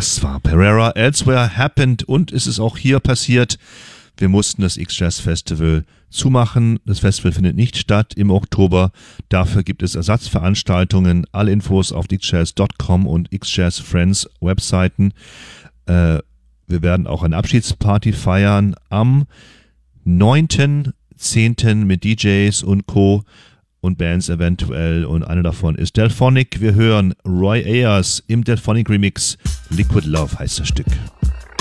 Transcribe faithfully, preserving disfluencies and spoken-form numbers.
Das war Pereira, Elsewhere Happened und es ist auch hier passiert. Wir mussten das X-Jazz Festival zumachen. Das Festival findet nicht statt im Oktober. Dafür gibt es Ersatzveranstaltungen. Alle Infos auf x jazz punkt com und X-Jazz Friends Webseiten. Äh, wir werden auch eine Abschiedsparty feiern am neunten zehnten mit D Js und Co. und Bands eventuell. Und eine davon ist Delphonic. Wir hören Roy Ayers im Delphonic Remix. Liquid Love heißt das Stück.